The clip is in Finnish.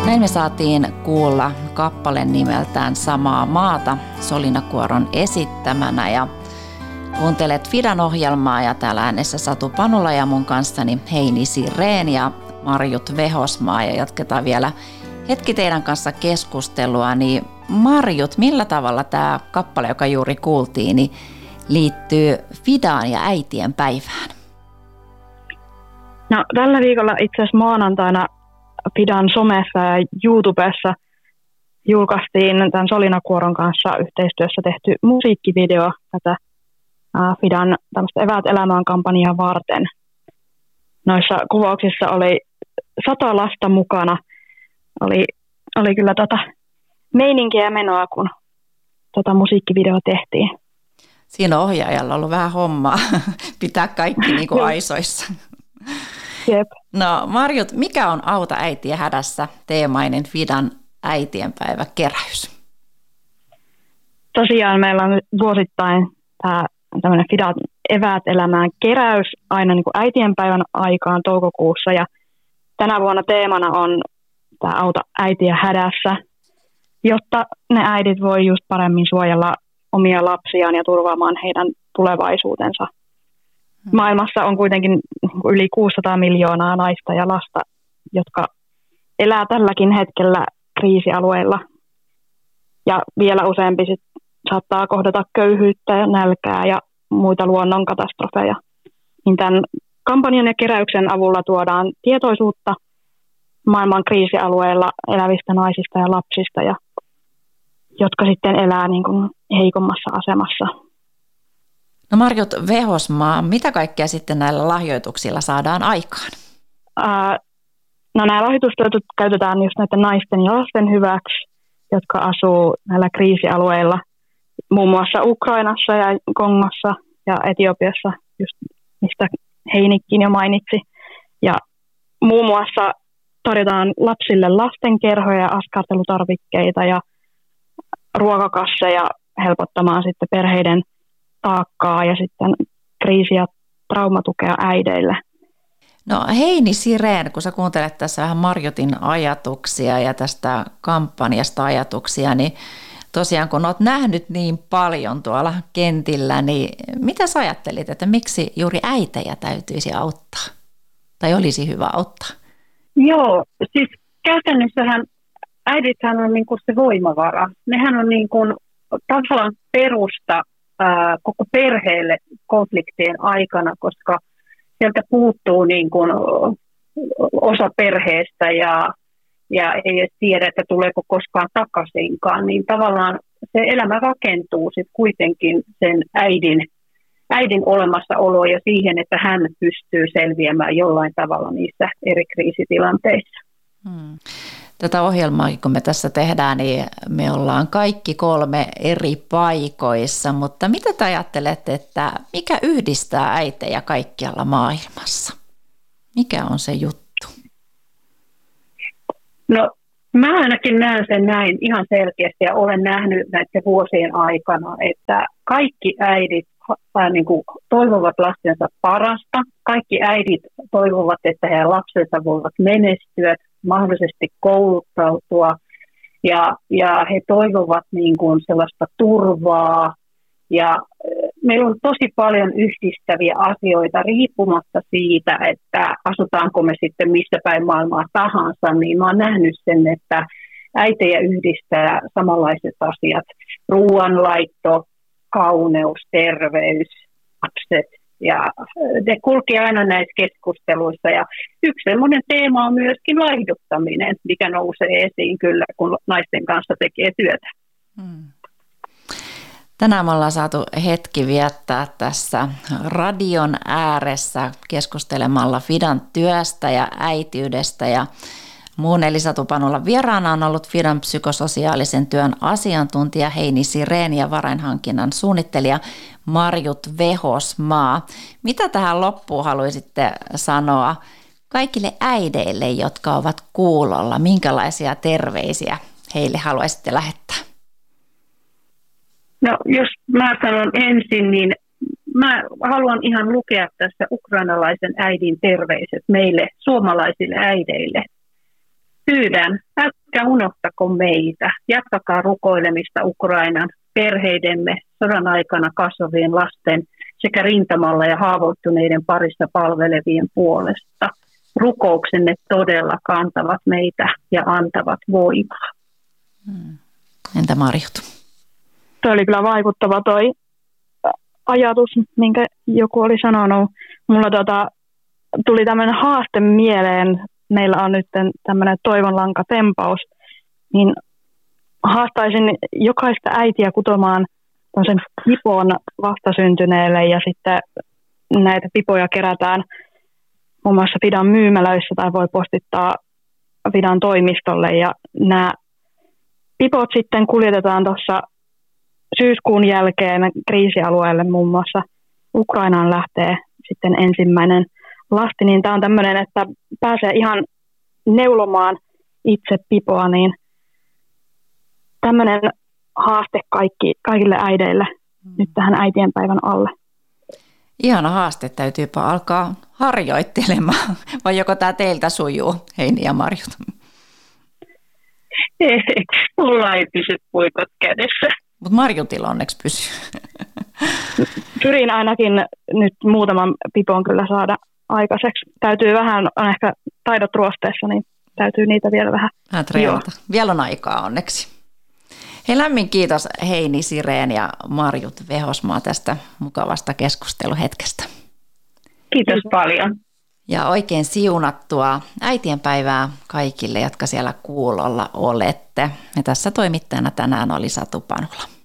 Näin me saatiin kuulla kappale nimeltään Samaa maata Solina Kuoron esittämänä ja kuuntelet Fidan ohjelmaa ja täällä äänessä Satu Panula ja mun kanssani Heini Sirén ja Marjut Vehosmaa ja jatketaan vielä hetki teidän kanssa keskustelua. Niin Marjut, millä tavalla tämä kappale, joka juuri kuultiin, niin liittyy Fidaan ja äitien päivään? No, tällä viikolla itse asiassa maanantaina Fidan somessa ja YouTubessa julkaistiin tämän Solina Kuoron kanssa yhteistyössä tehty musiikkivideo tätä Fidan tämmöistä Eväät elämään -kampanjaa varten. Noissa kuvauksissa oli 100 lasta mukana. Oli kyllä meininkiä ja menoa, kun musiikkivideo tehtiin. Siinä on ohjaajalla ollut vähän hommaa pitää kaikki niin kuin aisoissa. Jep. No Marjut, mikä on Auta äitiä hädässä -teemainen Fidan äitienpäiväkeräys? Tosiaan meillä on vuosittain tämä tämmöinen Fidan Eväät elämään -keräys aina niin kuin äitienpäivän aikaan toukokuussa. Ja tänä vuonna teemana on tämä Auta äitiä hädässä, jotta ne äidit voi just paremmin suojella omia lapsiaan ja turvaamaan heidän tulevaisuutensa. Maailmassa on kuitenkin yli 600 miljoonaa naista ja lasta, jotka elää tälläkin hetkellä kriisialueilla. Ja vielä useampi saattaa kohdata köyhyyttä ja nälkää ja muita luonnonkatastrofeja. Niin tämän kampanjan ja keräyksen avulla tuodaan tietoisuutta maailman kriisialueilla elävistä naisista ja lapsista, jotka sitten elää niin kuin heikommassa asemassa. No Marjut Vehosmaa, mitä kaikkea sitten näillä lahjoituksilla saadaan aikaan? No nämä lahjoitustyöt käytetään just näiden naisten ja lasten hyväksi, jotka asuu näillä kriisialueilla, muun muassa Ukrainassa ja Kongossa ja Etiopiassa, just mistä Heinikin jo mainitsi. Ja muun muassa tarjotaan lapsille lastenkerhoja ja askartelutarvikkeita ja ruokakasseja helpottamaan sitten perheiden taakkaa ja sitten kriisi- ja traumatukea äideille. No Heini Sirén, kun sä kuuntelet tässä vähän Marjutin ajatuksia ja tästä kampanjasta ajatuksia, niin tosiaan kun oot nähnyt niin paljon tuolla kentillä, niin mitä sä ajattelit, että miksi juuri äitejä täytyisi auttaa? Tai olisi hyvä auttaa? Joo, siis käytännössähän äidithän on niin kuin se voimavara. Nehän on niin kuin tavallaan perusta koko perheelle konfliktien aikana, koska sieltä puuttuu niin kuin osa perheestä ja ei edes tiedä, että tuleeko koskaan takaisinkaan, niin tavallaan se elämä rakentuu sitten kuitenkin sen äidin olemassaolo ja siihen, että hän pystyy selviämään jollain tavalla niissä eri kriisitilanteissa. Tätä ohjelmaa, kun me tässä tehdään, niin me ollaan kaikki 3 eri paikoissa, mutta mitä te ajattelette, että mikä yhdistää äitejä kaikkialla maailmassa? Mikä on se juttu? No, mä ainakin näen sen näin ihan selkeästi ja olen nähnyt näiden vuosien aikana, että kaikki äidit niin kuin toivovat lastensa parasta. Kaikki äidit toivovat, että heidän lapsensa voivat menestyä, mahdollisesti kouluttautua ja he toivovat niin kuin sellaista turvaa. Ja meillä on tosi paljon yhdistäviä asioita riippumatta siitä, että asutaanko me sitten missä päin maailmaa tahansa, niin mä oon nähnyt sen, että äitejä yhdistää samanlaiset asiat: ruoanlaitto, kauneus, terveys, lapset. Ja ne kulkee aina näissä keskusteluissa. Ja yksi sellainen teema on myöskin laihduttaminen, mikä nousee esiin kyllä, kun naisten kanssa tekee työtä. Tänään me ollaan saatu hetki viettää tässä radion ääressä keskustelemalla Fidan työstä ja äitiydestä ja muun. Eli Satu Panulan vieraana on ollut Fidan psykososiaalisen työn asiantuntija Heini Sirén ja varainhankinnan suunnittelija Marjut Vehosmaa. Mitä tähän loppuun haluaisitte sanoa kaikille äideille, jotka ovat kuulolla? Minkälaisia terveisiä heille haluaisitte lähettää? No, jos mä sanon ensin, niin mä haluan ihan lukea tässä ukrainalaisen äidin terveiset meille suomalaisille äideille. pyydän, älkää unohtako meitä. Jatkakaa rukoilemista Ukrainan perheidemme, sodan aikana kasvavien lasten sekä rintamalla ja haavoittuneiden parissa palvelevien puolesta. Rukouksenne todella kantavat meitä ja antavat voimaa. Entä Marjut? Tuo oli kyllä vaikuttava toi ajatus, minkä joku oli sanonut. Mulla tuli tämmöinen haaste mieleen. Meillä on nyt tämmöinen toivonlankatempaus. Niin haastaisin jokaista äitiä kutomaan sen pipon vastasyntyneelle ja sitten näitä pipoja kerätään muun muassa Fidan myymälöissä tai voi postittaa Fidan toimistolle ja nämä pipot sitten kuljetetaan tuossa syyskuun jälkeen kriisialueelle muun muassa Ukrainaan lähtee sitten ensimmäinen lasti, niin tämä on tämmöinen, että pääsee ihan neulomaan itse pipoa, niin tämmöinen haaste kaikille äideille nyt tähän äitienpäivän alle. Ihana haaste, täytyypä alkaa harjoittelemaan, vai joko tämä teiltä sujuu, Heini ja Marjut? Ei, mulla ei pysy puikot kädessä. Mutta Marjutilla onneksi pysyy. Pyrin ainakin nyt muutaman pipon kyllä saada aikaiseksi. Täytyy vähän, on ehkä taidot ruosteessa, niin täytyy niitä vielä vähän treenata. Vielä on aikaa onneksi. Hei, lämmin kiitos Heini Sireen ja Marjut Vehosmaa tästä mukavasta keskusteluhetkestä. Kiitos paljon. Ja oikein siunattua äitienpäivää kaikille, jotka siellä kuulolla olette. Ja tässä toimittajana tänään oli Satu Panula.